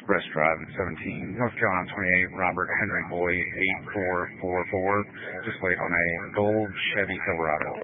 Express Drive at 17, North Carolina 28, Robert Henry Boyd 8444. Just wait on a gold Chevy Silverado.